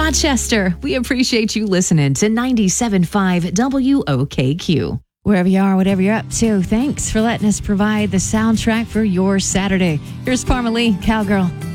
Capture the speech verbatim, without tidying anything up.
Rochester, we appreciate you listening to ninety-seven point five W O K Q. Wherever you are, whatever you're up to, thanks for letting us provide the soundtrack for your Saturday. Here's Parmalee, Cowgirl.